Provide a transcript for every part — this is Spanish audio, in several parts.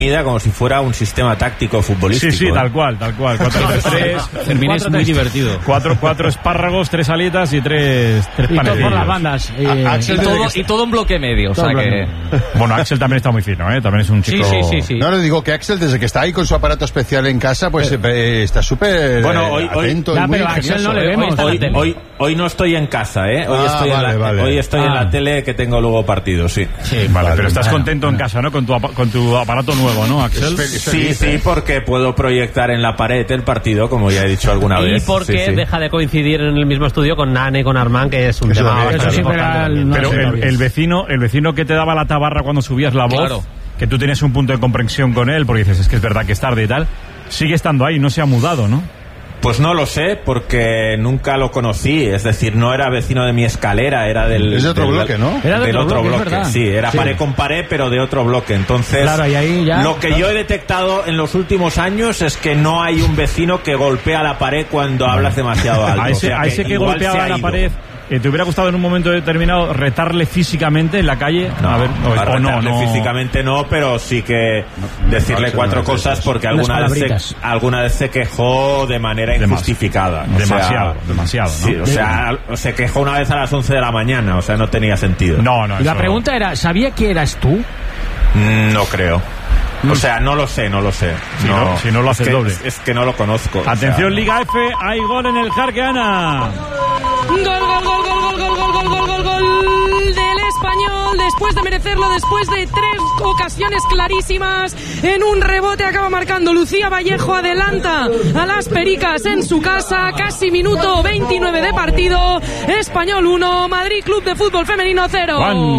como si fuera un sistema táctico futbolístico. Sí, tal cual. 4-3-3. Fermín es muy divertido. 4 espárragos, 3 alitas y 3 panecillos. Y todo por las bandas. Y todo un bloque medio. O sea que... Bueno, Axel también está muy fino, También es un chico... Sí. No, le digo que Axel, desde que está ahí con su aparato especial en casa, pues está súper atento. Pero Axel no le vemos. Hoy no estoy en casa, Hoy estoy en la tele, que tengo luego partido, sí. Vale, pero estás contento en casa, ¿no? Con tu aparato nuevo, ¿no, Axel? Sí, porque puedo proyectar en la pared el partido, como ya he dicho alguna vez. Y porque deja de coincidir en el mismo estudio con Nane, con Armán, que es un tema bastante importante. Pero el vecino que te daba la tabarra cuando subías la voz, claro, que tú tenías un punto de comprensión con él, porque dices, es que es verdad que es tarde y tal, sigue estando ahí, no se ha mudado, ¿no? Pues no lo sé, porque nunca lo conocí. Es decir, no era vecino de mi escalera, era del... Es de otro bloque, ¿no? Era del otro bloque, sí. Era pared con pared, pero de otro bloque. Entonces, claro, y ahí ya... lo que yo he detectado en los últimos años es que no hay un vecino que golpea la pared cuando hablas demasiado alto. A ese que golpeaba la pared... ¿Te hubiera gustado en un momento determinado retarle físicamente en la calle? No, físicamente no, pero sí que decirle 4 cosas, porque alguna vez se quejó de manera injustificada. Demasiado, ¿no? Sí, se quejó una vez a las 11 de la mañana, o sea, no tenía sentido. No, y la pregunta era, ¿sabía que eras tú? No creo. O sea, no lo sé. Si no lo haces doble. Es que no lo conozco. Atención, Liga F, hay gol en el Jarqueana. Gol del Español, después de merecerlo, después de 3 ocasiones clarísimas, en un rebote acaba marcando Lucía Vallejo, adelanta a las Pericas en su casa, casi minuto 29 de partido. Español 1, Madrid Club de Fútbol Femenino 0.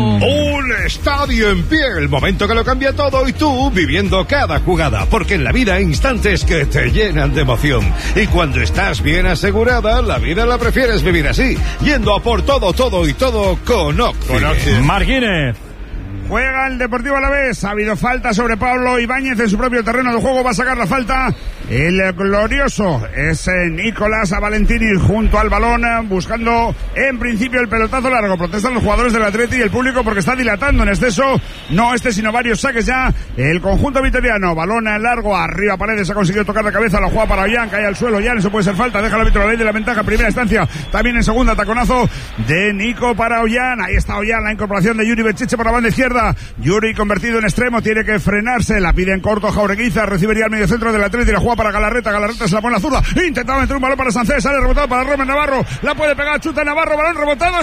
Un estadio en pie, el momento que lo cambia todo, y tú viviendo cada jugada, porque en la vida hay instantes que te llenan de emoción, y cuando estás bien asegurada, la vida la prefieres vivir así, yendo a por todo con Occi. Martínez. Juega el Deportivo Alavés. Ha habido falta sobre Pablo Ibáñez en su propio terreno de juego. Va a sacar la falta el glorioso. Es Nicolás Valentini junto al balón, buscando en principio el pelotazo largo. Protestan los jugadores del Atleti y el público porque está dilatando en exceso. No sino varios saques ya. El conjunto vitoriano. Balón largo arriba Paredes. Ha conseguido tocar la cabeza. La juega para Ollán. Cae al suelo. Ollán, eso puede ser falta. Deja el árbitro la ley de la ventaja. Primera instancia. También en segunda. Taconazo de Nico para Ollán. Ahí está Ollán. La incorporación de Yuri Bechiche por la banda izquierda. Yuri convertido en extremo, tiene que frenarse, la pide en corto Jaureguiza, recibería al medio centro del Atleti, la juega para Galarreta se la pone a la zurda, intentaba meter un balón para Sánchez, sale rebotado para Robert Navarro, la puede pegar, chuta Navarro, balón rebotado,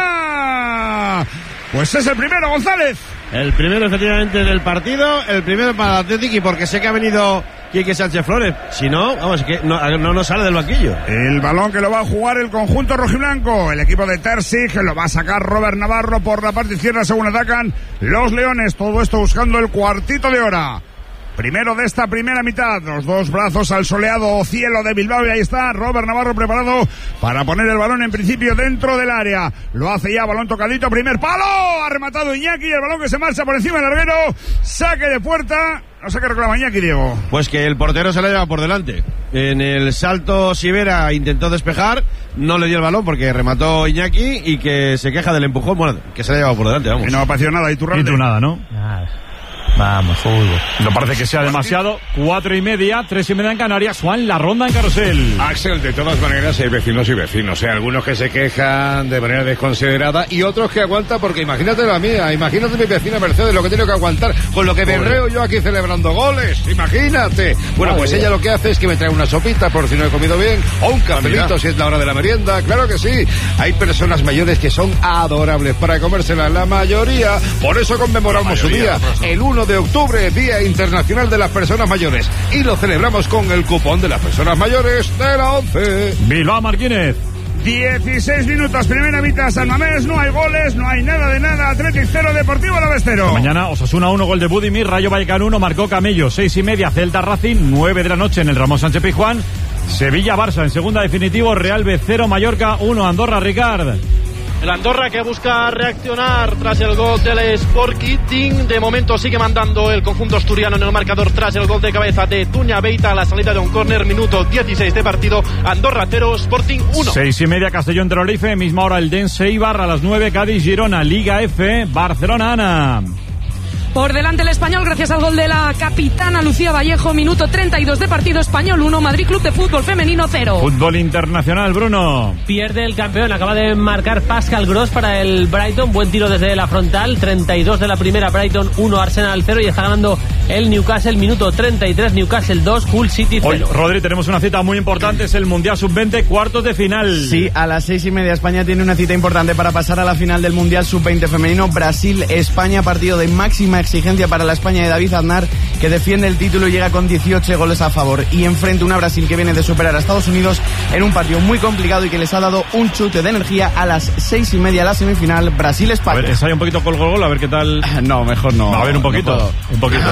esquina. Pues es el primero, González. El primero efectivamente del partido, el primero para el Athletic, y porque sé que ha venido Quique Sánchez Flores, si no, vamos, que no sale del banquillo. El balón que lo va a jugar el conjunto rojiblanco, el equipo de Terzic, lo va a sacar Robert Navarro por la parte izquierda según atacan los Leones, todo esto buscando el cuartito de hora. Primero de esta primera mitad, los dos brazos al soleado cielo de Bilbao, y ahí está Robert Navarro preparado para poner el balón en principio dentro del área. Lo hace ya, balón tocadito, primer palo, ha rematado Iñaki, el balón que se marcha por encima del larguero, saque de puerta. No sé qué reclama Iñaki, Diego. Pues que el portero se la lleva por delante. En el salto Sivera intentó despejar, no le dio el balón porque remató Iñaki, y que se queja del empujón, bueno, que se la lleva por delante, vamos. Y no ha aparecido nada, y tú nada, ¿no? Nada. Vamos, fútbol. No parece que sea demasiado. 4:30, 3:30 en Canarias. Juan, la ronda en Carrusel. Axel, de todas maneras hay vecinos y vecinos. Algunos que se quejan de manera desconsiderada y otros que aguantan, porque imagínate la mía, imagínate mi vecina Mercedes, lo que tiene que aguantar con lo que berreo yo aquí celebrando goles. Imagínate. Bueno, pues ella lo que hace es que me trae una sopita por si no he comido bien, o un cafelito si es la hora de la merienda. Claro que sí. Hay personas mayores que son adorables para comérsela, la mayoría. Por eso conmemoramos su día, el 1 de octubre, Día Internacional de las Personas Mayores, y lo celebramos con el cupón de las personas mayores de la 11. Bilbao, Martínez. 16 minutos, primera mitad, San Mamés, no hay goles, no hay nada de nada. Athletic 0, Deportivo Alavés 0. Mañana Osasuna 1, gol de Budimir, Rayo Vallecano 1, marcó Camello. 6:30, Celta Racing, 9 de la noche en el Ramón Sánchez Pizjuán. Sevilla Barça en segunda definitivo, Real B 0, Mallorca 1, Andorra Ricard. El Andorra que busca reaccionar tras el gol del Sporting. De momento sigue mandando el conjunto asturiano en el marcador tras el gol de cabeza de Tuña Beita a la salida de un córner, minuto 16 de partido. Andorra 0, Sporting 1. 6:30, Castellón Tenerife, misma hora el Dense Eibar, a las 9 Cádiz Girona, Liga F, Barcelona Ana. Por delante el Español gracias al gol de la capitana Lucía Vallejo, minuto 32 de partido. Español 1, Madrid Club de Fútbol Femenino 0. Fútbol internacional, Bruno. Pierde el campeón, acaba de marcar Pascal Gross para el Brighton, buen tiro desde la frontal, 32 de la primera, Brighton 1, Arsenal 0 y está ganando el Newcastle, minuto 33, Newcastle 2, Hull City 0. Hoy, Rodri, tenemos una cita muy importante, es el Mundial Sub-20, cuartos de final. Sí, a las 6:30 España tiene una cita importante para pasar a la final del Mundial Sub-20 femenino, Brasil-España, partido de máxima exigencia para la España de David Aznar, que defiende el título y llega con 18 goles a favor, y enfrenta una Brasil que viene de superar a Estados Unidos en un partido muy complicado y que les ha dado un chute de energía. A las 6:30 la semifinal, Brasil-España. A ver, ensaya un poquito con el gol, a ver qué tal. No, mejor no. A ver, un poquito. No un poquito.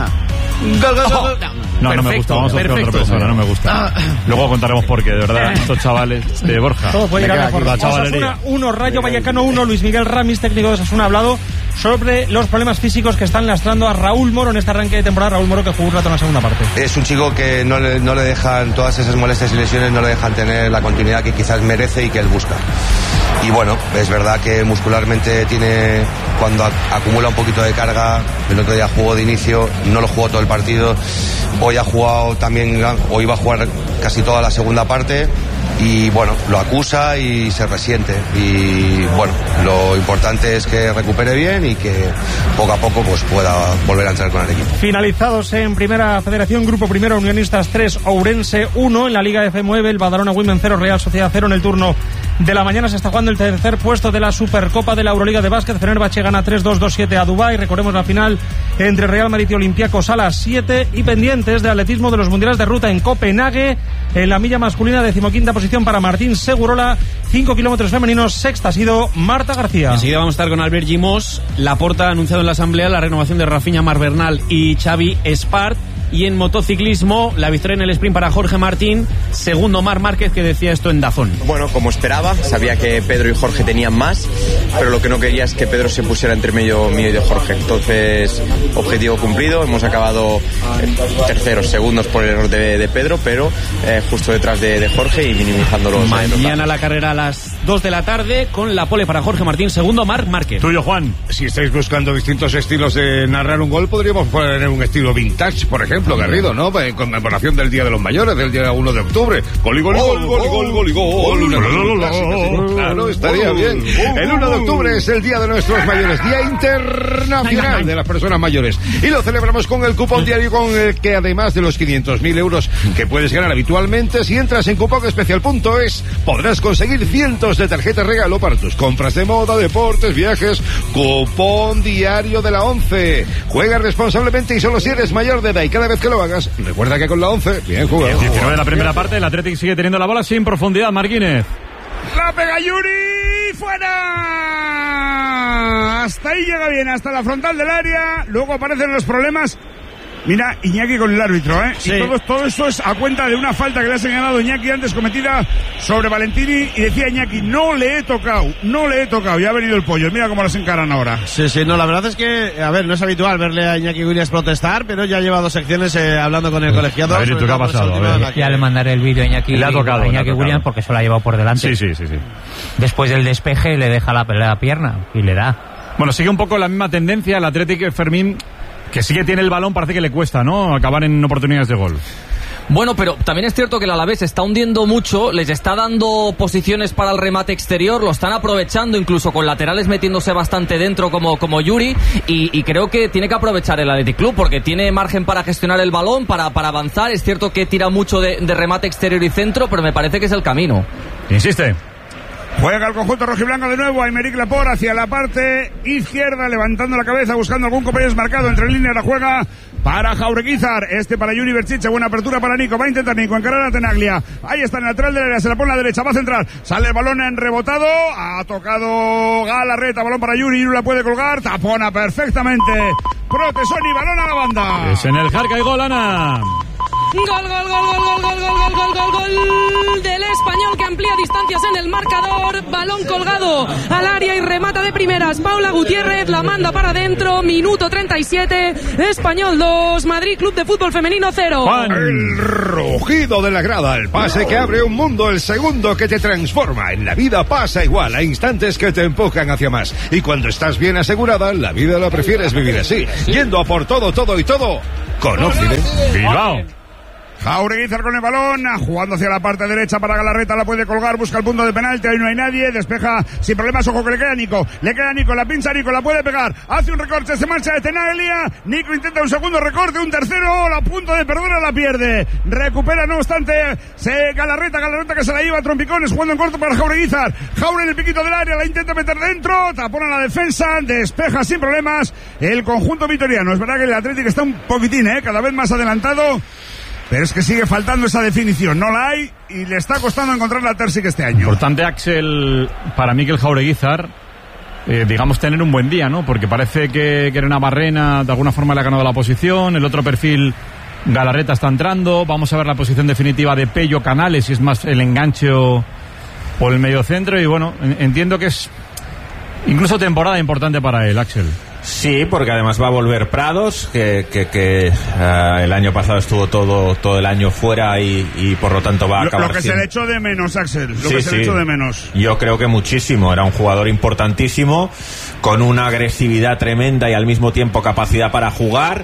Gol. No, no me gusta, vamos a hacer otra persona, no me gusta. Luego contaremos por qué, de verdad, estos chavales de Borja. Todo puede ir a mejor. Osasuna 1, Rayo Vallecano 1, Luis Miguel Ramis, técnico de Osasuna, ha hablado sobre los problemas físicos que están lastrando a Raúl Moro en este arranque de temporada. Raúl Moro, que jugó un rato en la segunda parte. Es un chico que no le dejan, todas esas molestias y lesiones no le dejan tener la continuidad que quizás merece y que él busca. Y bueno, es verdad que muscularmente tiene, cuando acumula un poquito de carga, el otro día jugó de inicio, no lo jugó todo el partido, hoy ha jugado también, hoy va a jugar casi toda la segunda parte y bueno, lo acusa y se resiente y bueno, lo importante es que recupere bien y que poco a poco pues pueda volver a entrar con el equipo. Finalizados en Primera Federación, Grupo Primero, Unionistas 3, Ourense 1, en la Liga F9, el Badalona Women 0, Real Sociedad 0. En el turno de la mañana se está jugando el tercer puesto de la Supercopa de la Euroliga de Básquet. Fenerbahce gana 3-2-2-7 a Dubái. Recordemos la final entre Real Madrid y Olympiacos a las 7, y pendientes de atletismo de los mundiales de ruta en Copenhague. En la milla masculina, 15ª posición para Martín Segurola, 5 kilómetros femeninos, sexta ha sido Marta García. Enseguida vamos a estar con Albert Gimos. Laporta ha anunciado en la asamblea la renovación de Rafinha, Mar Bernal y Xavi Espart. Y en motociclismo, la victoria en el sprint para Jorge Martín, segundo Marc Márquez, que decía esto en Dazón. Bueno, como esperaba, sabía que Pedro y Jorge tenían más, pero lo que no quería es que Pedro se pusiera entre medio mío y de Jorge. Entonces, objetivo cumplido, hemos acabado terceros, segundos por el error de Pedro, pero justo detrás de Jorge y minimizando los... Mañana la carrera a las 2 de la tarde con la pole para Jorge Martín, segundo Marc Márquez. Tuyo, Juan. Si estáis buscando distintos estilos de narrar un gol, podríamos poner un estilo vintage, por ejemplo, Garrido, ¿no? En conmemoración del Día de los Mayores, del día 1 de octubre. Gol y gol y gol, gol y gol, gol y gol. Claro, estaría bien. El 1 de octubre es el Día de nuestros mayores, Día Internacional de las Personas Mayores. Y lo celebramos con el cupón diario con el que, además de los 500.000 euros que puedes ganar habitualmente, si entras en cuponespecial.es, podrás conseguir cientos de tarjetas regalo para tus compras de moda, deportes, viajes. Cupón diario de la 11. Juega responsablemente y solo si eres mayor de edad, y cada vez que lo hagas, recuerda que con la 11, bien jugado. 19 de la primera parte, el Athletic sigue teniendo la bola sin profundidad. Marquínez. La pega Yuri, fuera. Hasta ahí llega bien, hasta la frontal del área. Luego aparecen los problemas. Mira, Iñaki con el árbitro, ¿eh? Sí. Y todo esto es a cuenta de una falta que le ha señalado Iñaki antes cometida sobre Valentini, y decía Iñaki, no le he tocado, y ha venido el pollo. Mira cómo las encaran ahora. Sí, no, la verdad es que, a ver, no es habitual verle a Iñaki Williams protestar, pero ya lleva 2 secciones hablando con el colegiado. A ver, ¿y tú qué ha pasado? Ya le mandaré el vídeo a Iñaki, le ha tocado, a Iñaki Williams porque se lo ha llevado por delante. Sí. Después del despeje le deja la pierna y le da. Bueno, sigue un poco la misma tendencia el Athletic. Fermín, que sí que tiene el balón, parece que le cuesta, ¿no?, acabar en oportunidades de gol. Bueno, pero también es cierto que el Alavés está hundiendo mucho, les está dando posiciones para el remate exterior, lo están aprovechando, incluso con laterales metiéndose bastante dentro como Yuri, y creo que tiene que aprovechar el Athletic Club porque tiene margen para gestionar el balón, para avanzar. Es cierto que tira mucho de remate exterior y centro, pero me parece que es el camino. Insiste. Juega el conjunto rojiblanco de nuevo. Aymeric Laporte hacia la parte izquierda, levantando la cabeza, buscando algún compañero desmarcado. Entre líneas la juega para Jaureguizar. Para Yuri Berchiche. Buena apertura para Nico. Va a intentar Nico encarar a Tenaglia. Ahí está en el lateral del área. Se la pone a la derecha. Va a centrar. Sale el balón en rebotado. Ha tocado Galarreta. Balón para Yuri. Yuri la puede colgar. Tapona perfectamente Protesoni. Balón a la banda. Es en el Jarca y gol, Ana. Gol del Español, que amplía distancias en el marcador. Balón colgado al área y remata de primeras Paula Gutiérrez, la manda para adentro. Minuto 37, Español 2, Madrid Club de Fútbol Femenino 0. El rugido de la grada, el pase que abre un mundo, el segundo que te transforma. En la vida pasa igual, hay instantes que te empujan hacia más. Y cuando estás bien asegurada, la vida la prefieres vivir así, yendo a por todo, todo y todo con Occident. Bilbao. Jaureguizar con el balón, jugando hacia la parte derecha para Galarreta, la puede colgar, busca el punto de penalti, ahí no hay nadie, despeja sin problemas, ojo que le queda Nico, la pincha Nico, la puede pegar, hace un recorte, se marcha de Tenaglia, Nico intenta un segundo recorte, un tercero, a punto de perder, la pierde, recupera no obstante, Galarreta que se la lleva a trompicones, jugando en corto para Jaureguizar, Jaure en el piquito del área, la intenta meter dentro, tapona la defensa, despeja sin problemas el conjunto vitoriano. Es verdad que el Atlético está un poquitín, cada vez más adelantado, pero es que sigue faltando esa definición, no la hay y le está costando encontrar la Terzic este año. Importante, Axel, para Mikel Jaureguizar, digamos, tener un buen día, ¿no? Porque parece que Navarrena de alguna forma le ha ganado la posición, el otro perfil, Galarreta, está entrando, vamos a ver la posición definitiva de Pello Canales, si es más el enganche o el mediocentro, y bueno, entiendo que es incluso temporada importante para él, Axel. Sí, porque además va a volver Prados, que el año pasado estuvo todo el año fuera y por lo tanto va a acabar. Lo que se le echó de menos, Axel, se le echó de menos. Yo creo que muchísimo, era un jugador importantísimo, con una agresividad tremenda y al mismo tiempo capacidad para jugar.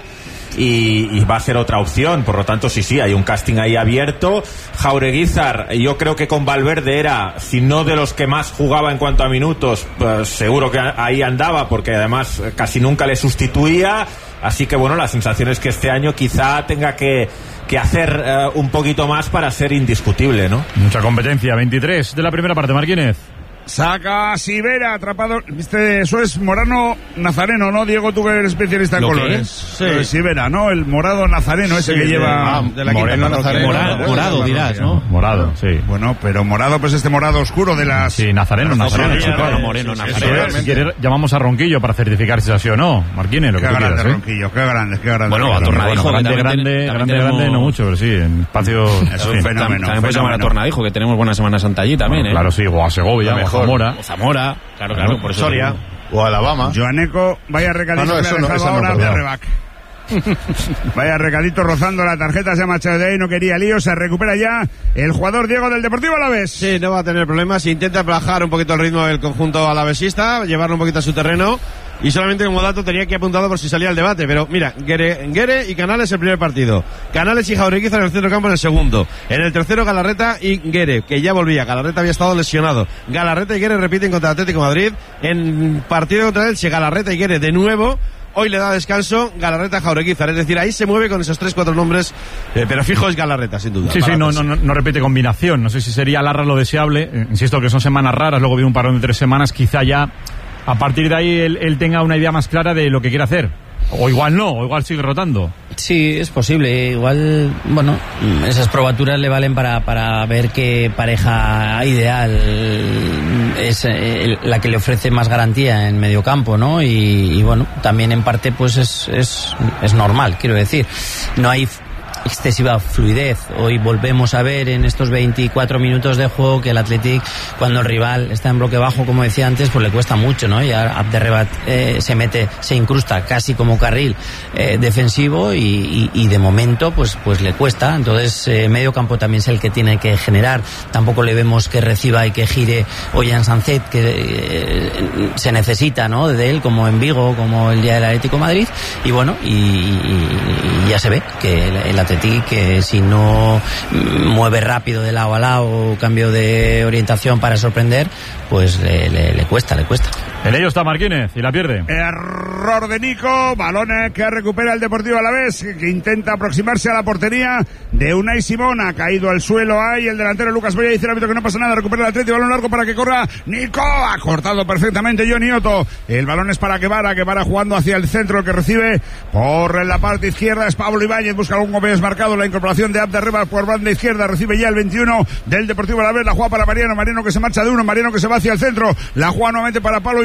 Y va a ser otra opción, por lo tanto sí, hay un casting ahí abierto. Jaureguizar, yo creo que con Valverde era, si no de los que más jugaba en cuanto a minutos, pues seguro que ahí andaba, porque además casi nunca le sustituía, así que bueno, la sensación es que este año quizá tenga que hacer un poquito más para ser indiscutible, ¿no? Mucha competencia. 23 de la primera parte, Marquínez. Saca Sivera, atrapado. Viste, eso es Morano Nazareno, ¿no? Diego, tú que eres especialista en colores. Sí. Sivera, ¿no? El morado nazareno ese que lleva. De la Moreno Nazareno. Morado dirás, ¿no? Morado, sí. Bueno, pero morado, pues este morado oscuro de las. Sí, Nazareno. Moreno Nazareno. Si quieres, llamamos a Ronquillo para certificar si es así o no. Marquínez, lo que tú quieras. Qué grande, Ronquillo, qué grande. Bueno, a Tornadijo. Grande, no mucho, pero sí, en espacio. Es un fenómeno. También puedes llamar a Tornadijo, que tenemos buena Semana Santa allí también, Claro, sí, o a Segovia. Zamora, claro, por eso Soria o Alabama. Joaneco, vaya recadito que le ha dejado ahora de Rebac. Vaya recadito rozando la tarjeta, se ha marchado de ahí, no quería lío, se recupera ya el jugador Diego del Deportivo Alavés. Sí, no va a tener problemas, intenta bajar un poquito el ritmo del conjunto alavesista, llevarlo un poquito a su terreno. Y solamente como dato tenía que apuntado por si salía el debate, pero mira, Guere y Canales el primer partido, Canales y Jaureguizar en el centro campo en el segundo, en el tercero Galarreta y Guere, que ya volvía, Galarreta había estado lesionado, Galarreta y Guere repiten contra el Atlético de Madrid, en partido contra él, si Galarreta y Guere de nuevo, hoy le da descanso Galarreta a Jaureguizar, es decir, ahí se mueve con esos 3-4 nombres, pero fijo es Galarreta, sin duda. Sí, no repite combinación, no sé si sería Larra lo deseable, insisto que son semanas raras, luego viene un parón de 3 semanas, quizá ya a partir de ahí él tenga una idea más clara de lo que quiere hacer. O igual no, o igual sigue rotando. Sí, es posible. Igual, bueno, esas probaturas le valen para ver qué pareja ideal es la que le ofrece más garantía en medio campo, ¿no? Y bueno, también en parte pues es normal, quiero decir. No hay excesiva fluidez. Hoy volvemos a ver en estos 24 minutos de juego que el Athletic, cuando el rival está en bloque bajo, como decía antes, pues le cuesta mucho, ¿no? Ya Abderrebat se incrusta casi como carril defensivo y de momento pues le cuesta. Entonces medio campo también es el que tiene que generar. Tampoco le vemos que reciba y que gire Ollán Sanzet, que se necesita, ¿no? De él, como en Vigo, como el día del Atlético de Madrid. Y bueno, y ya se ve que el Athletic, que si no mueve rápido de lado a lado, cambio de orientación para sorprender, pues le cuesta. En ello está Marquínez y la pierde. Error de Nico, balón que recupera el Deportivo Alavés, que intenta aproximarse a la portería de Unai Simón, ha caído al suelo ahí el delantero Lucas Boya, dice el árbitro que no pasa nada, recupera el Atlético, balón largo para que corra Nico, ha cortado perfectamente Johnny Otto, el balón es para Guevara jugando hacia el centro, el que recibe por la parte izquierda es Pablo Ibáñez, busca algún gol marcado, la incorporación de Abderreba por banda izquierda, recibe ya el 21 del Deportivo Alavés, la juega para Mariano que se marcha de uno, Mariano que se va hacia el centro, la juega nuevamente para Pablo Ibáñez,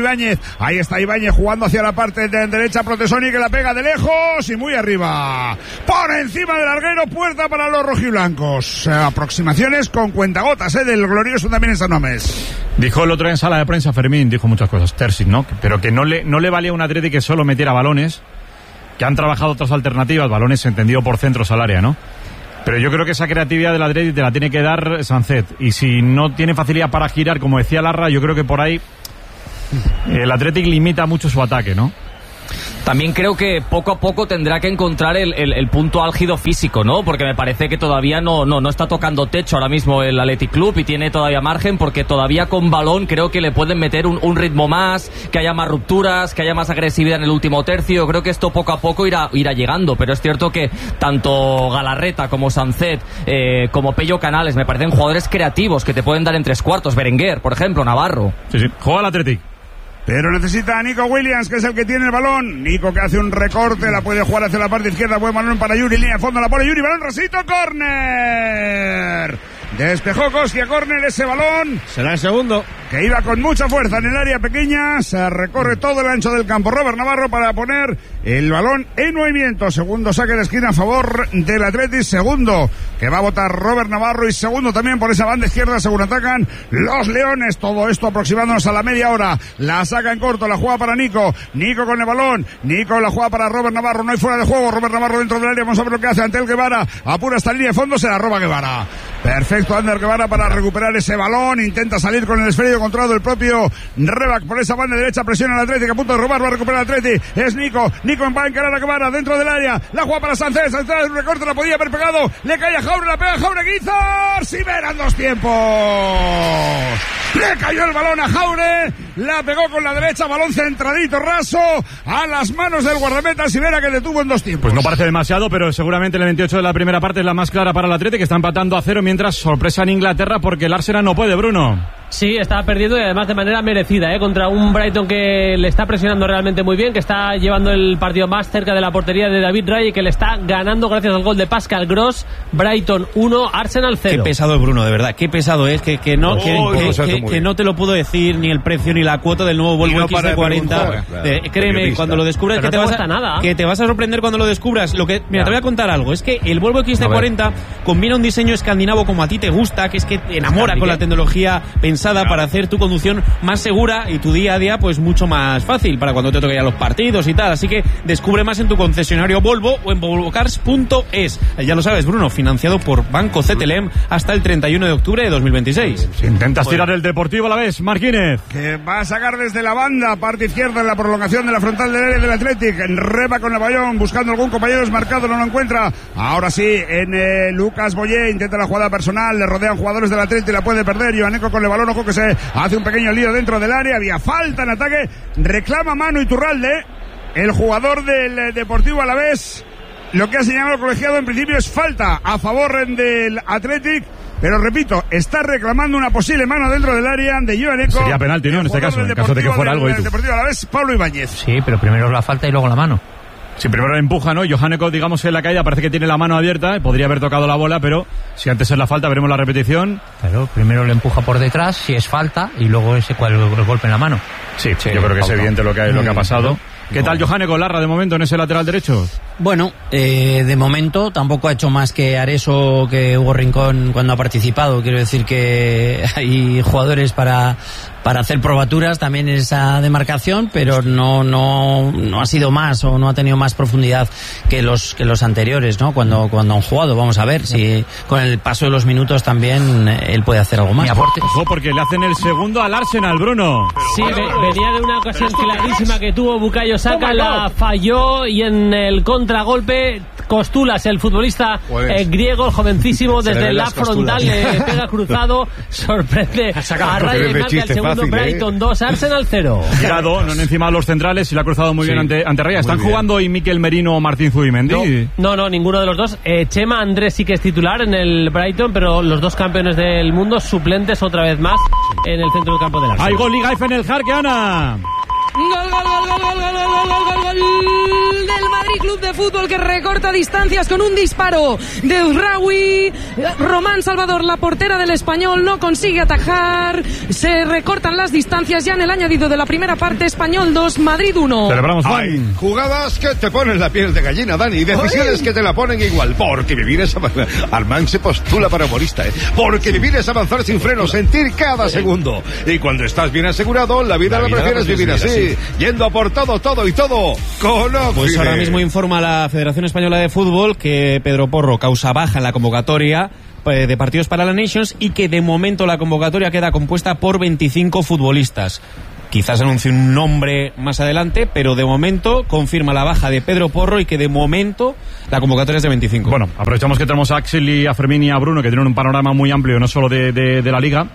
Ibáñez. Ahí está Ibáñez jugando hacia la parte de derecha. Protesoni que la pega de lejos y muy arriba. Por encima del larguero, puerta para los rojiblancos. Aproximaciones con cuentagotas del glorioso también en San Mamés. Dijo el otro día en sala de prensa Fermín, dijo muchas cosas, Terzic, ¿no? Pero que no le valía a un Atleti que solo metiera balones, que han trabajado otras alternativas, balones entendido por centros al área, ¿no? Pero yo creo que esa creatividad del Atleti te la tiene que dar Sancet. Y si no tiene facilidad para girar, como decía Larra, yo creo que por ahí el Athletic limita mucho su ataque, ¿no? También creo que poco a poco tendrá que encontrar el punto álgido físico, ¿no? Porque me parece que todavía no está tocando techo ahora mismo el Athletic Club y tiene todavía margen, porque todavía con balón creo que le pueden meter un ritmo más, que haya más rupturas, que haya más agresividad en el último tercio. Creo que esto poco a poco irá llegando, pero es cierto que tanto Galarreta como Sancet, como Pello Canales, me parecen jugadores creativos que te pueden dar en tres cuartos. Berenguer, por ejemplo, Navarro. Sí, juega el Athletic. Pero necesita a Nico Williams, que es el que tiene el balón. Nico que hace un recorte, la puede jugar hacia la parte izquierda. Buen balón para Yuri, línea de fondo, la pone Yuri, balón rasito, córner. Despejó Koski a córner ese balón. Será el segundo. Que iba con mucha fuerza en el área pequeña. Se recorre todo el ancho del campo Robert Navarro para poner el balón en movimiento. Segundo saque de esquina a favor del Athletic. Segundo que va a votar Robert Navarro. Y segundo también por esa banda izquierda según atacan los Leones. Todo esto aproximándonos a la media hora. La saca en corto, la juega para Nico. Nico con el balón. Nico la juega para Robert Navarro. No hay fuera de juego. Robert Navarro dentro del área. Vamos a ver lo que hace ante el Guevara. Apura esta línea de fondo. Se la roba Guevara. Perfecto, Ander Guevara para recuperar ese balón. Intenta salir con el esférico controlado el propio Rebac por esa banda derecha. Presiona al Athletic a punto de robar. Va a recuperar el Athletic. Es Nico. Nico va a encarar a Guevara dentro del área. La juega para Sánchez. Sánchez un recorte. La podía haber pegado. Le cae a Jaure. La pega a Jaureguizar. Si verán dos tiempos. Le cayó el balón a Jaure. La pegó con la derecha. Balón centradito, raso. A las manos del guardameta Sivera, que detuvo en dos tiempos. Pues no parece demasiado, pero seguramente el 28 de la primera parte es la más clara para el Athletic, que está empatando a 0, mientras sorpresa en Inglaterra porque el Arsenal no puede, Bruno. Sí, está perdiendo y además de manera merecida, contra un Brighton que le está presionando realmente muy bien, que está llevando el partido más cerca de la portería de David Raya y que le está ganando gracias al gol de Pascal Gross. Brighton 1, Arsenal 0. Qué pesado es Bruno, de verdad, qué pesado es, que no te lo puedo decir ni el precio ni la cuota del nuevo Volvo XC40. Créeme, cuando lo descubras que te vas a sorprender cuando lo descubras. Te voy a contar algo, es que el Volvo XC40 combina un diseño escandinavo como a ti te gusta, que es que te enamora con la tecnología pensada para hacer tu conducción más segura y tu día a día pues mucho más fácil para cuando te toque ir a los partidos y tal. Así que descubre más en tu concesionario Volvo o en volvocars.es. Ya lo sabes, Bruno, financiado por Banco CTLM hasta el 31 de octubre de 2026. Si intentas tirar el Deportivo a la vez, Marquínez. Que va a sacar desde la banda, parte izquierda en la prolongación de la frontal del área del Athletic. Reba con el balón, buscando algún compañero desmarcado, no lo encuentra. Ahora sí, en Lucas Boyé intenta la jugada personal, le rodean jugadores del Athletic, la puede perder. Ioaneco con el balón, ojo que se hace un pequeño lío dentro del área. Había falta en ataque, reclama mano Iturralde, el jugador del Deportivo Alavés. Lo que ha señalado el colegiado en principio es falta a favor del Athletic, pero repito, está reclamando una posible mano dentro del área de Ioaneco. Sería penalti, ¿no? En este caso, en caso de que fuera algo. El Deportivo Alavés, Pablo Ibáñez. Sí, pero primero la falta y luego la mano. Si primero le empuja, ¿no? Ioaneco, digamos, en la caída parece que tiene la mano abierta, podría haber tocado la bola, pero si antes es la falta, veremos la repetición. Claro, primero le empuja por detrás, si es falta, y luego el golpe en la mano. Sí, yo creo que es evidente lo que ha pasado. ¿Qué tal Ioaneco, Larra, de momento en ese lateral derecho? Bueno, de momento tampoco ha hecho más que Areso, que Hugo Rincón cuando ha participado. Quiero decir que hay jugadores para hacer probaturas también en esa demarcación, pero no ha sido más o no ha tenido más profundidad que los anteriores, ¿no? Cuando han jugado. Vamos a ver si con el paso de los minutos también él puede hacer algo más. Ojo, porque le hacen el segundo al Arsenal, Bruno. Sí, venía de una ocasión clarísima que tuvo Bukayo Saka, la falló y en el contragolpe Costulas, el futbolista griego, jovencísimo, desde la frontal le pega cruzado, sorprende a Raya y marca el segundo. Brighton 2, Arsenal 0. Girado, no han encimado los centrales y la ha cruzado muy bien ante Raya. ¿Están jugando hoy Mikel Merino o Martín Zubimendi? No, ninguno de los dos. Chema Andrés sí que es titular en el Brighton, pero los dos campeones del mundo suplentes otra vez más en el centro del campo del Arsenal. ¡Hay gol Liga F en el Jarque, Ana! Gol del Madrid Club de Fútbol, que recorta distancias con un disparo de Uzraoui. Román Salvador, la portera del Español, no consigue atajar. Se recortan las distancias ya en el añadido de la primera parte. Español 2, Madrid 1. Celebramos, Hay jugadas que te ponen la piel de gallina, Dani, y decisiones que te la ponen igual. Porque vivir es avanzar. Armand se postula para humorista, ¿eh? Porque vivir es avanzar sin freno, sentir cada segundo. Y cuando estás bien asegurado, la vida la prefieres vivir así. Yendo a por todo y todo con Oxide. Pues ahora mismo informa la Federación Española de Fútbol que Pedro Porro causa baja en la convocatoria de partidos para la Nations y que de momento la convocatoria queda compuesta por 25 futbolistas. Quizás anuncie un nombre más adelante, pero de momento confirma la baja de Pedro Porro y que de momento la convocatoria es de 25. Bueno, aprovechamos que tenemos a Axel y a Fermín y a Bruno, que tienen un panorama muy amplio, no solo de la Liga.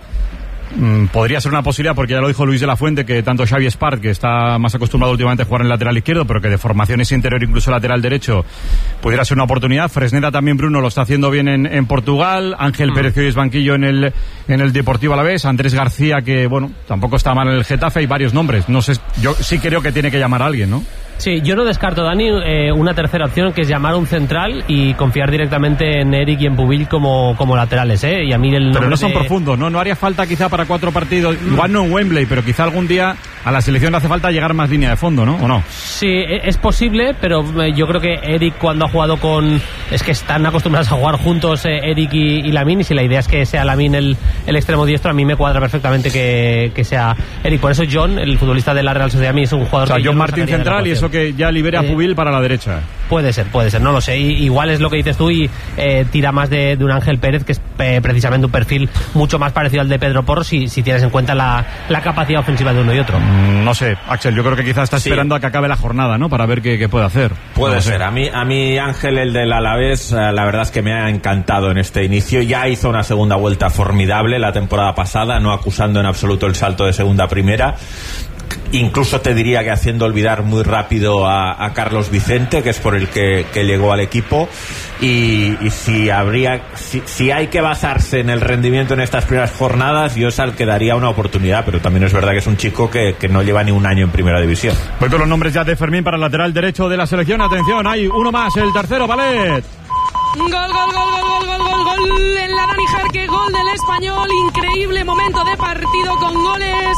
Podría ser una posibilidad, porque ya lo dijo Luis de la Fuente, que tanto Xavi Espart, que está más acostumbrado últimamente a jugar en el lateral izquierdo, pero que de formación es interior, incluso lateral derecho, pudiera ser una oportunidad. Fresneda también, Bruno, lo está haciendo bien en Portugal. Ángel Pérez hoy es banquillo en el Deportivo Alavés. Andrés García, que bueno, tampoco está mal en el Getafe. Hay varios nombres. No sé, yo sí creo que tiene que llamar a alguien, ¿no? Sí, yo no descarto, Dani, una tercera opción, que es llamar a un central y confiar directamente en Eric y en Pubil como laterales, ¿eh? Y a mí pero no son profundos, ¿no? No haría falta quizá para 4 partidos, igual no en Wembley, pero quizá algún día a la selección le hace falta llegar más línea de fondo, ¿no? ¿O no? Sí, es posible, pero yo creo que Eric, cuando ha jugado es que están acostumbrados a jugar juntos Eric y Lamine, y si la idea es que sea Lamine el extremo diestro, a mí me cuadra perfectamente que sea Eric. Por eso John, el futbolista de la Real Sociedad, a mí es un jugador... O sea, que John Martín central y eso que ya libere a Pubil para la derecha. Puede ser, no lo sé. Igual es lo que dices tú y tira más de un Ángel Pérez, que es precisamente un perfil mucho más parecido al de Pedro Porro, si tienes en cuenta la capacidad ofensiva de uno y otro. No sé, Axel, yo creo que quizás está esperando a que acabe la jornada, ¿no? Para ver qué puede hacer. Puede ser. A mí Ángel, el del Alavés, la verdad es que me ha encantado en este inicio. Ya hizo una segunda vuelta formidable la temporada pasada, no acusando en absoluto el salto de segunda a primera. Incluso te diría que haciendo olvidar muy rápido a Carlos Vicente, que es por el que llegó al equipo. Y si hay que basarse en el rendimiento en estas primeras jornadas, yo es al que daría una oportunidad, pero también es verdad que es un chico que no lleva ni un año en primera división. Voy con los nombres ya de Fermín para el lateral derecho de la selección. Atención, hay uno más, el tercero, Valet. Gol en la Dani Jarque, gol del Español, increíble momento de partido con goles,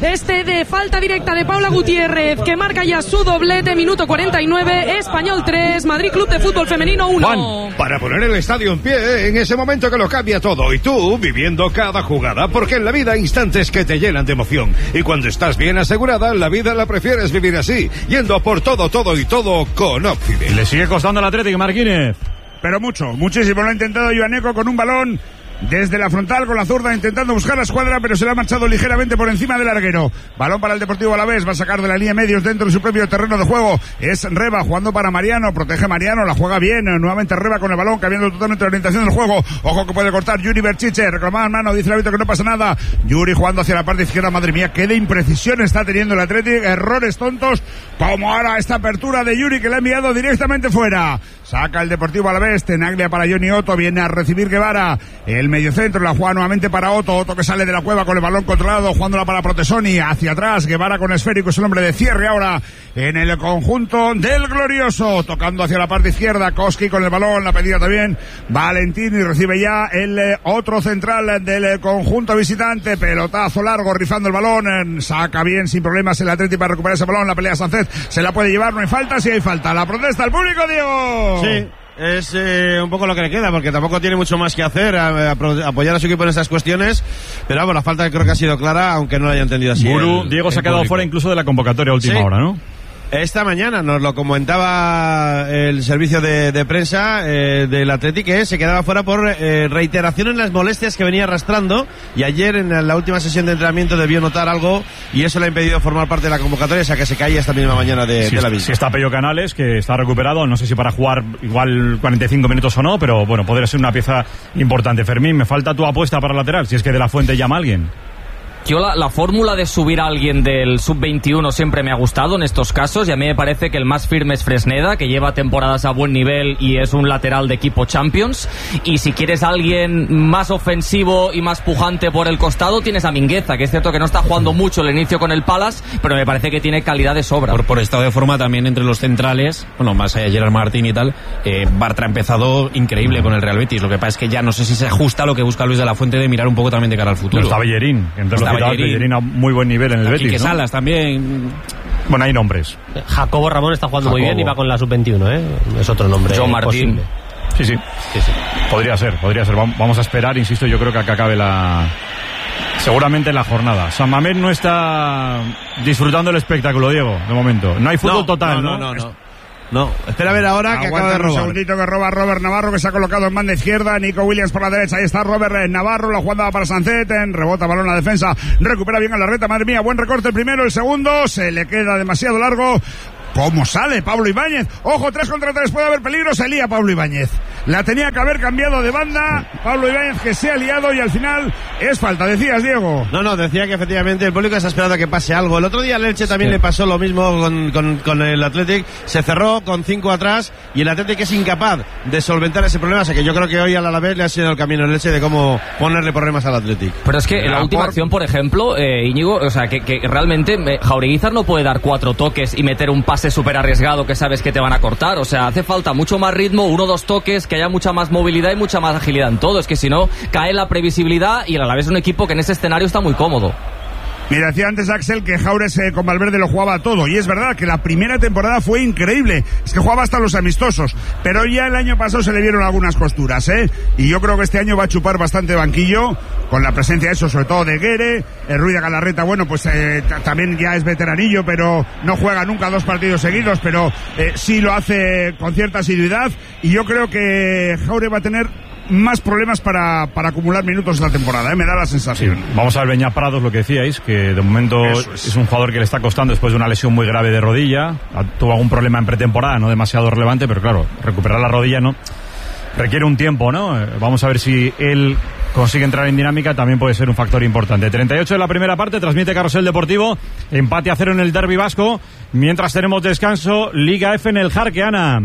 de falta directa de Paula Gutiérrez, que marca ya su doblete, minuto 49, Español 3, Madrid Club de Fútbol Femenino 1. Juan, para poner el estadio en pie, en ese momento que lo cambia todo, y tú viviendo cada jugada, porque en la vida hay instantes que te llenan de emoción, y cuando estás bien asegurada, la vida la prefieres vivir así, yendo por todo y todo con Oxide. Le sigue costando al Atlético, Marquínez. Pero muchísimo lo ha intentado Ioaneco con un balón desde la frontal con la zurda intentando buscar la escuadra, pero se le ha marchado ligeramente por encima del larguero. Balón para el Deportivo Alavés, va a sacar de la línea medios dentro de su propio terreno de juego. Es Reba jugando para Mariano, protege Mariano, la juega bien, nuevamente Reba con el balón, cambiando totalmente la orientación del juego. Ojo que puede cortar Yuri Berchiche, reclamada en mano, dice el árbitro que no pasa nada. Yuri jugando hacia la parte izquierda, madre mía, qué de imprecisión está teniendo el Atlético, errores tontos, como ahora esta apertura de Yuri que le ha enviado directamente fuera. Saca el Deportivo Alavés, Tenaglia para Johnny Otto, viene a recibir Guevara, el mediocentro, la juega nuevamente para Otto que sale de la cueva con el balón controlado, jugándola para Protesoni, hacia atrás, Guevara con esférico, es el hombre de cierre ahora en el conjunto del Glorioso, tocando hacia la parte izquierda, Koski con el balón, la pedida también Valentín, y recibe ya el otro central del conjunto visitante, pelotazo largo, rifando el balón, saca bien, sin problemas el Atlético para recuperar ese balón, la pelea Sánchez, se la puede llevar, no hay falta, sí hay falta, la protesta al público, Diego. Sí, es un poco lo que le queda, porque tampoco tiene mucho más que hacer, apoyar a su equipo en estas cuestiones, pero vamos, la falta creo que ha sido clara, aunque no lo haya entendido así. Diego se ha quedado fuera incluso de la convocatoria a última hora, ¿no? Esta mañana nos lo comentaba el servicio de prensa del Athletic, que se quedaba fuera por reiteración en las molestias que venía arrastrando, y ayer en la última sesión de entrenamiento debió notar algo y eso le ha impedido formar parte de la convocatoria, o sea que se caía esta misma mañana de la visita. Si está Pello Canales, que está recuperado, no sé si para jugar igual 45 minutos o no, pero bueno, podría ser una pieza importante. Fermín, me falta tu apuesta para lateral, si es que De la Fuente llama a alguien. Yo la fórmula de subir a alguien del sub-21 siempre me ha gustado en estos casos, y a mí me parece que el más firme es Fresneda, que lleva temporadas a buen nivel y es un lateral de equipo Champions. Y si quieres a alguien más ofensivo y más pujante por el costado, tienes a Mingueza, que es cierto que no está jugando mucho el inicio con el Palace, pero me parece que tiene calidad de sobra. Por estado de forma también entre los centrales, bueno, más allá de Gerard Martín y tal, Bartra ha empezado increíble con el Real Betis. Lo que pasa es que ya no sé si se ajusta a lo que busca Luis de la Fuente de mirar un poco también de cara al futuro. Está Bellerín, Bellerín a muy buen nivel en el Betis, y que ¿no? Salas también. Bueno, hay nombres. Jacobo Ramón está jugando muy bien y va con la sub-21, es otro nombre. John Martín. Sí. Podría ser. Vamos a esperar, insisto, yo creo que acabe seguramente la jornada. San Mamés no está disfrutando el espectáculo, Diego, de momento. No hay fútbol total, ¿no? No, espera a ver ahora que acaba de robar. Un segundito que roba Robert Navarro, que se ha colocado en banda izquierda. Nico Williams por la derecha. Ahí está Robert Navarro. La jugada para Sancet. Rebota balón a la defensa. Recupera bien a la reta. Madre mía, buen recorte el primero. El segundo se le queda demasiado largo. ¿Cómo sale Pablo Ibáñez? Ojo, 3 contra 3, puede haber peligro. Se lía Pablo Ibáñez. La tenía que haber cambiado de banda. Pablo Ibáñez, que se ha liado, y al final es falta. Decías, Diego. No, decía que efectivamente el público está esperando a que pase algo. El otro día al Elche también le pasó lo mismo con el Athletic. Se cerró con 5 atrás y el Athletic es incapaz de solventar ese problema. O sea que yo creo que hoy al Alavés le ha sido el camino el Elche de cómo ponerle problemas al Athletic. Pero es que en la última acción, por ejemplo, Íñigo, o sea, que realmente Jaureguizar no puede dar 4 toques y meter un pase súper arriesgado que sabes que te van a cortar. O sea, hace falta mucho más ritmo, 1 o 2 toques, que haya mucha más movilidad y mucha más agilidad en todo. Es que si no, cae la previsibilidad, y el Alavés es un equipo que en ese escenario está muy cómodo. Mira, decía antes Axel que Jaures con Valverde lo jugaba todo, y es verdad que la primera temporada fue increíble, es que jugaba hasta los amistosos, pero ya el año pasado se le vieron algunas costuras, y yo creo que este año va a chupar bastante banquillo, con la presencia de eso, sobre todo de Guere. El Ruiz de Galarreta, bueno, pues también ya es veteranillo, pero no juega nunca 2 partidos seguidos, pero sí lo hace con cierta asiduidad, y yo creo que Jaure va a tener más problemas para acumular minutos en la temporada, me da la sensación. Sí, vamos a ver Beñat Prados, lo que decíais, que de momento es un jugador que le está costando después de una lesión muy grave de rodilla. Tuvo algún problema en pretemporada, no demasiado relevante, pero claro, recuperar la rodilla no requiere un tiempo, ¿no? Vamos a ver si él consigue entrar en dinámica, también puede ser un factor importante. 38 de la primera parte, transmite Carrusel Deportivo, empate a 0 en el derbi vasco, mientras tenemos descanso, Liga F en el Jarque, Ana.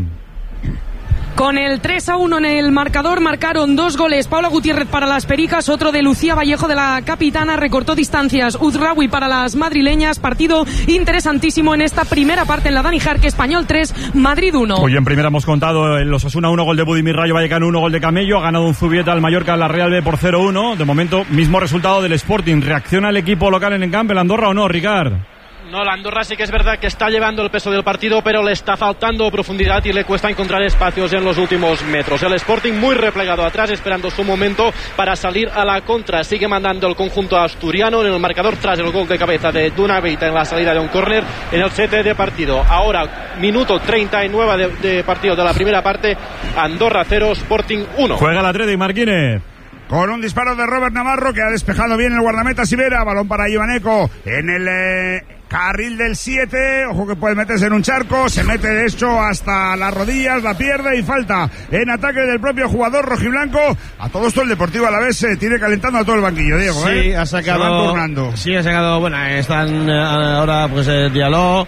Con el 3-1 en el marcador, marcaron 2 goles. Paula Gutiérrez para las Pericas, otro de Lucía Vallejo de la Capitana, recortó distancias Uzraoui para las madrileñas. Partido interesantísimo en esta primera parte en la Dani Jarque. Español 3, Madrid 1. Hoy en primera hemos contado el Osasuna 1, gol de Budimir, Rayo Vallecano 1, gol de Camello. Ha ganado un Zubieta al Mallorca en la Real B por 0-1. De momento, mismo resultado del Sporting. ¿Reacciona el equipo local en el campo, el Andorra, o no, Ricard? No, la Andorra sí que es verdad que está llevando el peso del partido, pero le está faltando profundidad y le cuesta encontrar espacios en los últimos metros. El Sporting muy replegado atrás, esperando su momento para salir a la contra. Sigue mandando el conjunto asturiano en el marcador tras el gol de cabeza de Duna Beita en la salida de un córner en el 7 de partido. Ahora, minuto 39 de partido de la primera parte. Andorra 0, Sporting 1. Juega el Atlético, Marquínez. Con un disparo de Robert Navarro, que ha despejado bien el guardameta Sivera. Balón para Ivaneco en el carril del 7. Ojo que puede meterse en un charco. Se mete de hecho hasta las rodillas, la pierde, y falta en ataque del propio jugador rojiblanco. A todo esto el Deportivo Alavés se tiene calentando a todo el banquillo, Diego. Sí, ha sacado. Se van turnando. Sí, ha sacado. Bueno, están ahora pues Diallo,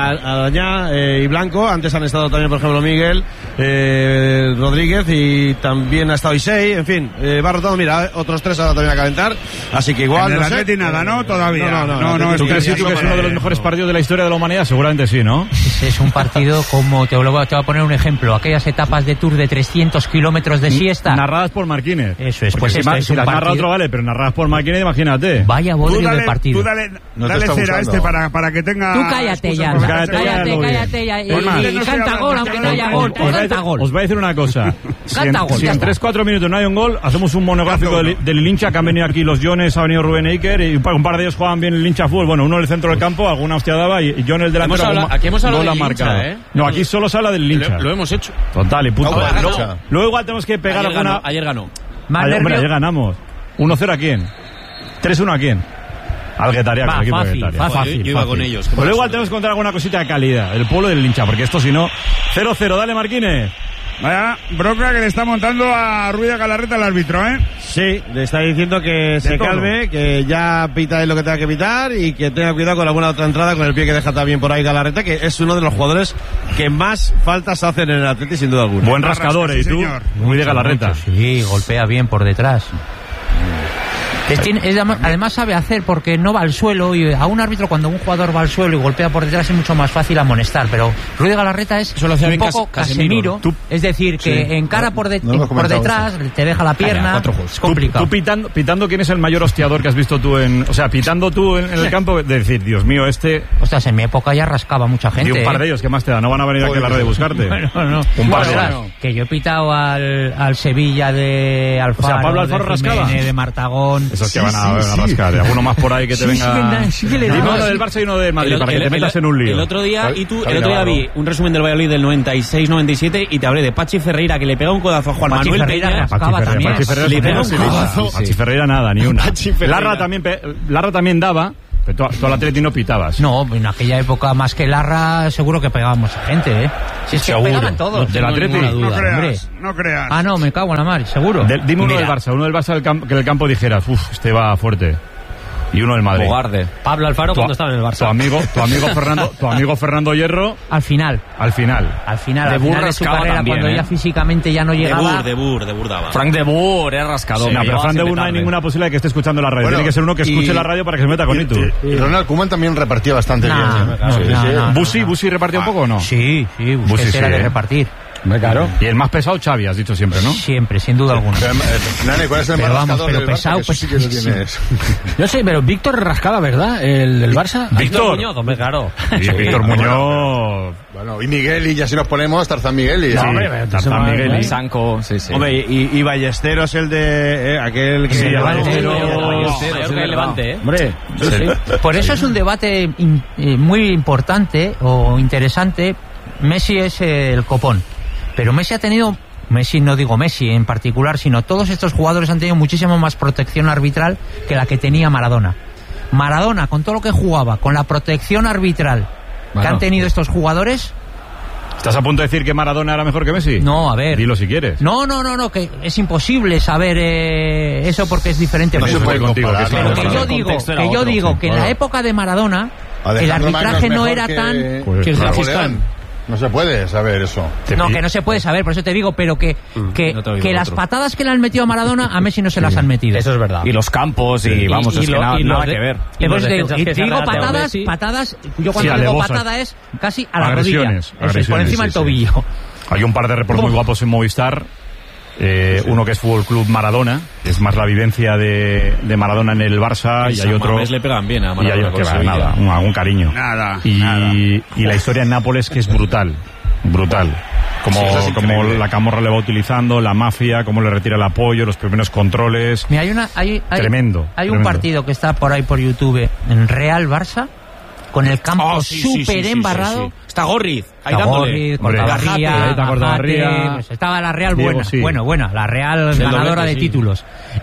Arañá y Blanco. Antes han estado también, por ejemplo, Miguel Rodríguez, y también ha estado Isei. En fin, va rotando. Mira, otros 3 ahora también a calentar. Así que igual. En el Atleti nada, ¿no? Todavía. No. ¿Tú crees que es uno de los mejores partidos de la historia de la humanidad? Seguramente sí, ¿no? Es un partido como, te voy a poner un ejemplo, aquellas etapas de Tour de 300 kilómetros de siesta. Narradas por Marquínez. Eso es. Pues si las narra otro, vale, pero narradas por Marquínez, imagínate. Vaya bodrio de partido. Tú dale cera a este para que tenga... Tú cállate ya. Cállate ya. Y canta gol, aunque no haya gol. Canta gol. Os voy a decir una cosa. Si en 3-4 minutos no hay un gol, hacemos un monográfico del hincha, que han venido aquí los Jones, ha venido Rubén Eiker, y un par de ellos juegan bien el hincha fútbol. Bueno, uno en el centro del campo, alguna hostia daba, y John el delantero. Aquí hemos hablado del hincha, No, aquí solo se habla del hincha. Lo hemos hecho. Total, y punto. Luego igual tenemos que pegar alguna... Ayer ganó. Ayer ganamos. 1-0 a quién. 3-1 a quién. Al Guetaria, el equipo de Guetaria. Fácil. Yo iba con ellos. Pero igual tenemos que contar alguna cosita de calidad. El pueblo del hincha, porque esto si no... 0-0, dale Marquínez. Vaya bronca que le está montando a Ruiz de Galarreta el árbitro, ¿eh? Sí, le está diciendo que se calme, que ya pita lo que tenga que pitar y que tenga cuidado con alguna otra entrada con el pie que deja también por ahí Galarreta, que es uno de los jugadores que más faltas hacen en el Atleti sin duda alguna. Buen rascador, ¿y tú? Muy de Galarreta. Sí, golpea bien por detrás. Además sabe hacer, porque no va al suelo, y a un árbitro, cuando un jugador va al suelo y golpea por detrás, es mucho más fácil amonestar, pero Ruiz de Galarreta es un poco Casemiro, es decir, que encara por detrás, te deja la pierna, es complicado. Tú pitando, ¿quién es el mayor hostiador que has visto tú pitando tú en el campo? De decir, Dios mío, Ostras, en mi época ya rascaba mucha gente. Y un par de ellos, ¿qué más te da? No van a venir aquí a la red a buscarte. No. Un par de ellos. Que yo he pitado al Sevilla de Alfaro, Pablo Alfaro rascaba. De Martagón. Esos que van a rascar. Alguno más por ahí que te venga. Dime uno del Barça y uno del Madrid para que te metas en un lío. El otro día vi un resumen del Valladolid del 96-97 y te hablé de Pachi Ferreira, que le pega un codazo a Juan Manuel Peña. Pachi Ferreira le pega un codazo. Pachi Ferreira nada, ni una. Larra también daba. Pero tú al Atleti no pitabas. No, en aquella época más que Larra seguro que pegábamos a gente, ¿eh? Si es que pegaban todos. Del Atleti. No creas. Ah, no, me cago en la mar, seguro. Dime uno del Barça que del campo dijeras, este va fuerte. Y uno del Madrid. Bogarde. Pablo Alfaro cuando estaba en el Barça. Tu amigo Fernando Hierro. Al final de su carrera, también, cuando ya físicamente ya no llegaba. De Boer daba. Frank de Boer era rascador. No, pero Frank de Boer no hay ninguna posibilidad de que esté escuchando la radio. Tiene que ser uno que escuche la radio para que se meta con Itu. Y Ronald Koeman también repartía bastante bien. ¿Busi repartía un poco o no? Sí, Busi era de repartir. Claro. Y el más pesado, Xavi, has dicho siempre, ¿no? Siempre, sin duda alguna. Nane, ¿cuál es el más rascador del Barça? Pesado, sí que lo tienes. Yo sé, pero Víctor rascaba, ¿verdad? El Barça. Víctor Muñoz, hombre, claro. Sí, Víctor Muñoz. Bueno, y Miguel, y ya si nos ponemos, Tarzán Miguel. Y Tarzán Miguel. Y Sanco, sí. Hombre, y Ballesteros, el de aquel que... Sí, Ballesteros. El Levante, ¿eh? Hombre. Por eso es un debate muy importante o interesante. Messi es el copón. Pero Messi no digo Messi en particular, sino todos estos jugadores han tenido muchísimo más protección arbitral que la que tenía Maradona. Maradona, con todo lo que jugaba, con la protección arbitral que han tenido estos jugadores... ¿Estás a punto de decir que Maradona era mejor que Messi? No, a ver. Dilo si quieres. No, que es imposible saber eso porque es diferente. No se puede contigo. Pero que yo digo que en la época de Maradona el arbitraje no era tan... No se puede saber eso. No, que no se puede saber, por eso te digo, pero que las patadas que le han metido a Maradona, a Messi no se las han metido. Eso es verdad. Y los campos, y nada que ver. Y te digo patadas, yo cuando digo patada es casi a la rodilla. Eso es, por encima del tobillo. Hay un par de reportes muy guapos en Movistar. Uno que es Fútbol Club Maradona, que es más la vivencia de Maradona en el Barça, y hay otro le pegan bien a Maradona, y hay que nada, algún cariño, nada. Y la historia en Nápoles, que es brutal como la Camorra le va utilizando, la mafia, cómo le retira el apoyo, los primeros controles. Mira, tremendo. Hay un partido que está por ahí por YouTube en Real Barça, con el campo súper embarrado. Sí. Está Gorriz, ahí dándole. Cortabarría, pues estaba la Real buena, la Real ganadora de títulos.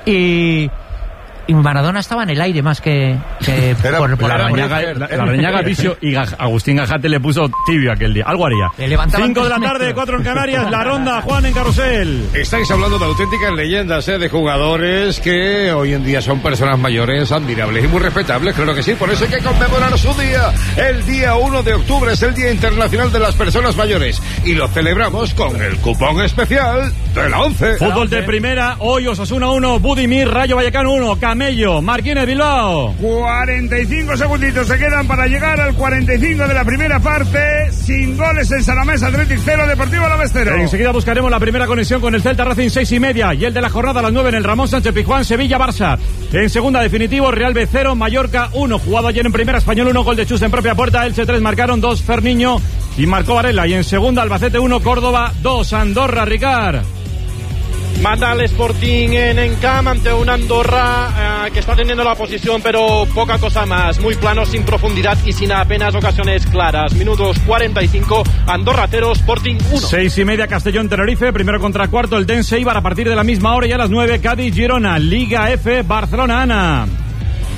Y Maradona estaba en el aire más que por la Reñaga Vicio, y Agustín Gajate le puso tibio aquel día. Algo haría. 5 de la tarde, 4 en Canarias, la ronda, Juan en Carrusel. Estáis hablando de auténticas leyendas, de jugadores que hoy en día son personas mayores, admirables y muy respetables, claro que sí, por eso hay que conmemorar su día. El día 1 de octubre es el Día Internacional de las Personas Mayores y lo celebramos con el cupón especial de la 11. Fútbol de primera, hoy Osasuna 1, Budimir, Rayo Vallecano 1, Camello, Marquínez Bilbao. 45 segunditos se quedan para llegar al 45 de la primera parte. Sin goles en San Mamés, Athletic 0, Deportivo Alavés 0. Enseguida buscaremos la primera conexión con el Celta Racing 6:30 y el de la jornada a las 9 en el Ramón Sánchez Pizjuán, Sevilla Barça. En segunda definitivo, Real B 0, Mallorca 1. Jugado ayer en primera, Español 1, gol de Chus en propia puerta. Elche 3, marcaron 2, Ferniño y marcó Varela. Y en segunda, Albacete 1, Córdoba 2, Andorra, Ricard. Mata al Sporting en Encamp ante un Andorra que está teniendo la posición, pero poca cosa más. Muy plano, sin profundidad y sin apenas ocasiones claras. Minutos 45, Andorra 0, Sporting 1. 6:30, Castellón Tenerife, primero contra cuarto, el Dense Eibar a partir de la misma hora y a las 9, Cádiz Girona, Liga F, Barcelona Ana.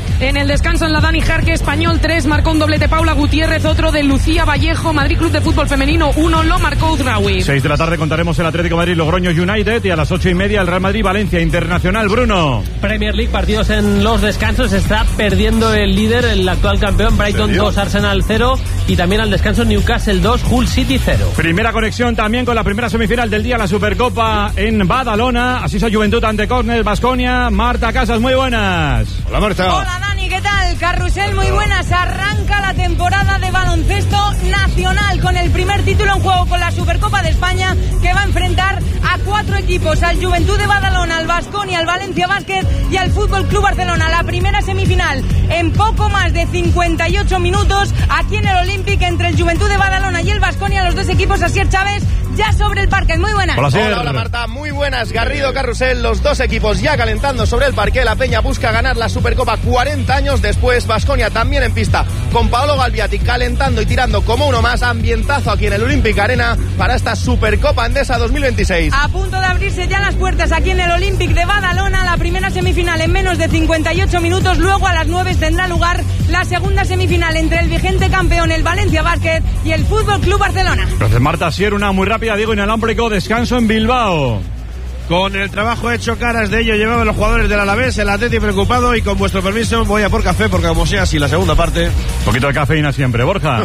En el descanso en la Dani Jarque, Español 3, marcó un doblete Paula Gutiérrez, otro de Lucía Vallejo. Madrid Club de Fútbol Femenino 1, lo marcó Uzraoui. 6 de la tarde contaremos el Atlético Madrid Logroño United y a las 8:30 el Real Madrid Valencia Internacional. Bruno. Premier League, partidos en los descansos. Está perdiendo el líder, el actual campeón, Brighton 2, Arsenal 0. Y también al descanso Newcastle 2, Hull City 0. Primera conexión también con la primera semifinal del día, la Supercopa en Badalona. Así es Juventud ante Córner, Baskonia. Marta Casas, muy buenas. Hola, Marta. Hola, Dani, ¿qué tal? Carrusel, muy buenas. Arranca la temporada de baloncesto nacional con el primer título en juego con la Supercopa de España, que va a enfrentar a 4 equipos: al Juventud de Badalona, al Baskonia, al Valencia Basket y al Fútbol Club Barcelona. La primera semifinal en poco más de 58 minutos aquí en el Olympic entre el Juventud de Badalona y el Baskonia. Los dos equipos, Asier Chávez, ya sobre el parque. Muy buenas. Hola, Marta, muy buenas. Garrido, Carrusel, los dos equipos ya calentando sobre el parque. La Peña busca ganar la Supercopa 40 años después. Baskonia también en pista con Paolo Galviati calentando y tirando como uno más. Ambientazo aquí en el Olympic Arena para esta Supercopa Endesa 2026. A punto de abrirse ya las puertas aquí en el Olympic de Badalona. La primera semifinal en menos de 58 minutos. Luego a las 9 tendrá lugar la segunda semifinal entre el vigente campeón, el Valencia Basket, y el Fútbol Club Barcelona. Gracias, Marta. Asier, una muy rápida. Diego, inalámbrico, descanso en Bilbao. Con el trabajo hecho, caras de ello llevaban los jugadores del Alavés, el Atleti preocupado, y con vuestro permiso voy a por café, porque como sea así la segunda parte. Un poquito de cafeína siempre, Borja.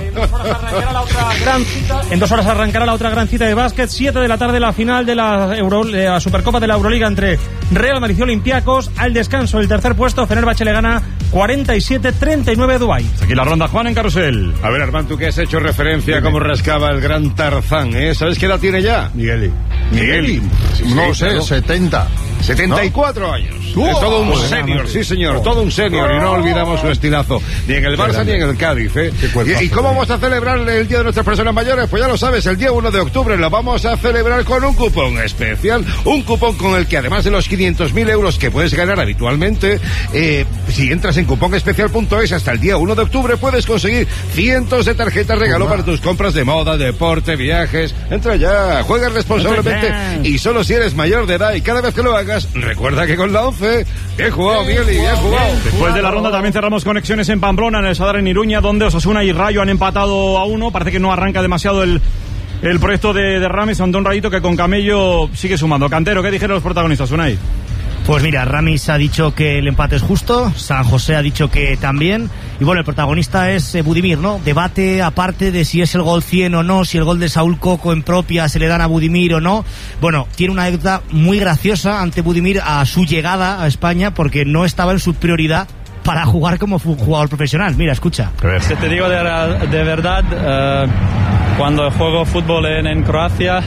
En 2 horas arrancará la otra gran cita de básquet. 7 de la tarde la final de la Supercopa de la Euroliga entre Real Madrid y Olympiacos. Al descanso, el tercer puesto, Fenerbahce le gana 47-39 a Dubái. Aquí la ronda, Juan, en Carrusel. A ver, Armand, tú que has hecho referencia a cómo rascaba el gran Tarzán, ¿eh? ¿Sabes qué edad tiene ya? Migueli. No sé, 70. 74 ¿no? años. Es todo un senior, sí señor, todo un senior. Y no olvidamos su estilazo. Ni en el Barça ni en el Cádiz, ¿eh? ¿Y cómo vamos a celebrar el Día de nuestras personas mayores? Pues ya lo sabes, el día 1 de octubre lo vamos a celebrar con un cupón especial. Un cupón con el que, además de los 500.000 euros que puedes ganar habitualmente, si entras en cuponespecial.es hasta el día 1 de octubre puedes conseguir cientos de tarjetas regalo para tus compras de moda, deporte, viajes. Entra ya, juega responsablemente y solo si eres mayor de edad, y cada vez que lo hagas, recuerda que con la 11, bien jugado, Miguel, y bien jugado. Después de la ronda también cerramos conexiones en Pamplona, en el Sadar, en Iruña, donde Osasuna y Rayo han empatado a 1. Parece que no arranca demasiado el proyecto de Ramis, ante un Rayito que con Camello sigue sumando. Cantero, ¿qué dijeron los protagonistas, Unai? Pues mira, Ramis ha dicho que el empate es justo, San José ha dicho que también, y bueno, el protagonista es Budimir, ¿no? Debate aparte de si es el gol 100 o no, si el gol de Saúl Coco en propia se le dan a Budimir o no. Bueno, tiene una anécdota muy graciosa ante Budimir a su llegada a España, porque no estaba en su prioridad para jugar como jugador profesional. Mira, escucha. Si te digo de verdad, cuando juego fútbol en Croacia,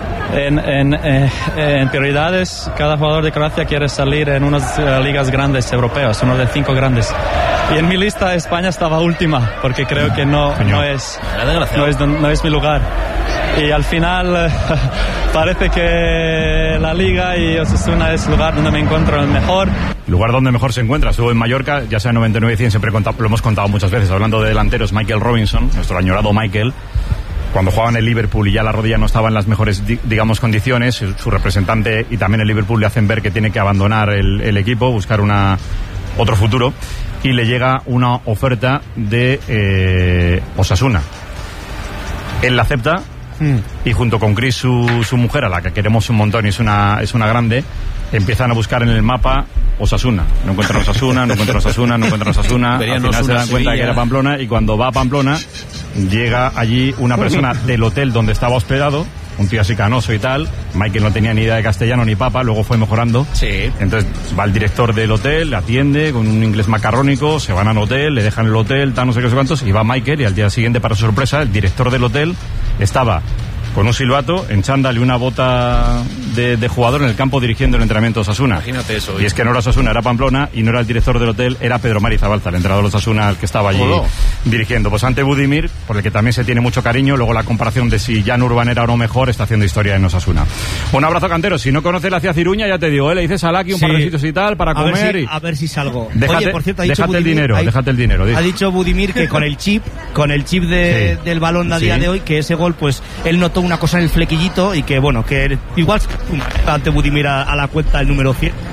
en prioridades, cada jugador de Croacia quiere salir en unas ligas grandes europeas, uno de 5 grandes. Y en mi lista España estaba última, porque creo que no es mi lugar. Y al final parece que la liga y Osasuna es el lugar donde me encuentro el mejor. Lugar donde mejor se encuentra. Estuvo en Mallorca, ya sea en 99 y 100, siempre lo hemos contado muchas veces. Hablando de delanteros, Michael Robinson, nuestro añorado Michael, cuando jugaba en el Liverpool y ya la rodilla no estaba en las mejores, digamos, condiciones, su representante y también el Liverpool le hacen ver que tiene que abandonar el equipo, buscar otro futuro, y le llega una oferta de Osasuna. Él la acepta y junto con Chris, su mujer, a la que queremos un montón y es una grande, empiezan a buscar en el mapa Osasuna. No encuentran Osasuna. Al final se dan cuenta que era Pamplona, y cuando va a Pamplona llega allí una persona del hotel donde estaba hospedado, un tío así canoso y tal. Michael no tenía ni idea de castellano ni papa, luego fue mejorando. Sí. Entonces va el director del hotel, le atiende con un inglés macarrónico, se van al hotel, le dejan el hotel, tal, no sé qué, no sé cuántos, y va Michael, y al día siguiente, para su sorpresa, el director del hotel estaba con un silbato, en chándal y una bota de jugador en el campo dirigiendo el entrenamiento de Osasuna. Imagínate eso. Y es que no era Osasuna, era Pamplona, y no era el director del hotel, era Pedro Mari Zabalza, el entrenador de Osasuna, el que estaba allí dirigiendo. Pues ante Budimir, por el que también se tiene mucho cariño, luego la comparación de si Jan Urban era o no mejor, está haciendo historia en Osasuna. Un abrazo, Cantero. Si no conoces la ciudad Iruña, ya te digo, le dices a Laki un par de sitios y tal para comer. A ver si salgo. Déjate, oye, por cierto, ha dicho déjate Budimir, el dinero. Ha dicho Budimir que con el chip del balón a día de hoy, que ese gol, pues él notó una cosa en el flequillo, y que bueno, que igual ante Budimir a la cuenta el número 100.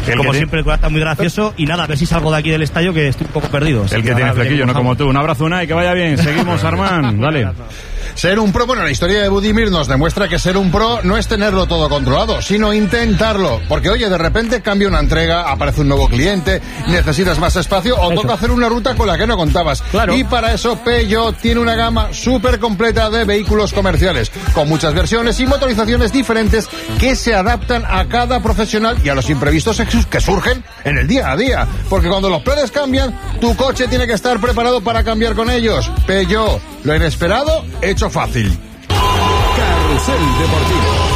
Como siempre, el está muy gracioso. Y nada, a ver si salgo de aquí del estadio, que estoy un poco perdido. El que tiene flequillo, no como tú. Un abrazo, Unai, que vaya bien. Seguimos, Armán. Dale. Ser un pro, bueno, la historia de Budimir nos demuestra que ser un pro no es tenerlo todo controlado, sino intentarlo. Porque, oye, de repente cambia una entrega, aparece un nuevo cliente, necesitas más espacio o toca hacer una ruta con la que no contabas. Claro. Y para eso Peugeot tiene una gama súper completa de vehículos comerciales, con muchas versiones y motorizaciones diferentes que se adaptan a cada profesional y a los imprevistos que surgen en el día a día. Porque cuando los planes cambian, tu coche tiene que estar preparado para cambiar con ellos. Peugeot, lo inesperado hecho fácil. Carrusel Deportivo.